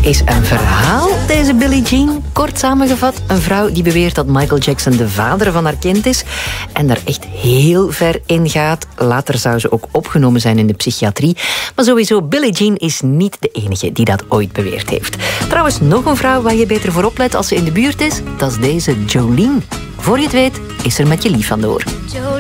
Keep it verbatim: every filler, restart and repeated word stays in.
is een verhaal, deze Billie Jean. Kort samengevat, een vrouw die beweert dat Michael Jackson de vader van haar kind is en daar echt heel ver in gaat. Later zou ze ook opgenomen zijn in de psychiatrie. Maar sowieso, Billie Jean is niet de enige die dat ooit beweerd heeft. Trouwens, nog een vrouw waar je beter voor oplet als ze in de buurt is, dat is deze Jolene. Voor je het weet, is er met je lief vandoor.